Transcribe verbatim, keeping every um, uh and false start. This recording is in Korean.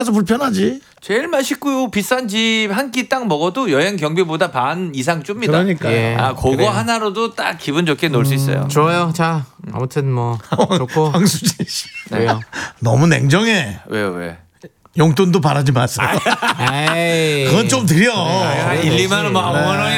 그래서 불편하지. 제일 맛있고 비싼 집 한 끼 딱 먹어도 여행 경비보다 반 이상 줍니다. 그러니까. 예. 아, 그거 그래요. 하나로도 딱 기분 좋게 놀 수 있어요. 좋아요. 자, 아무튼 뭐 좋고. 황수진 씨. 왜요? 너무 냉정해. 왜요, 왜? 용돈도 바라지 마세요. 에이. 그건 좀 드려. 한 일, 이만 원, 뭐 오만 원이